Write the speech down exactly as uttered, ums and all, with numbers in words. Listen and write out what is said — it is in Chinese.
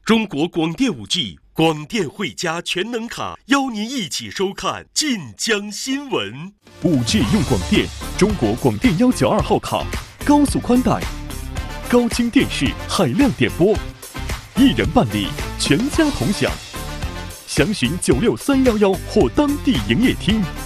中国广电五 G 广电汇加全能卡，邀您一起收看晋江新闻。 五 G 用广电，中国广电幺九二号卡，高速宽带，高清电视，海量点播，一人办理，全家同享。详询九六三幺幺或当地营业厅。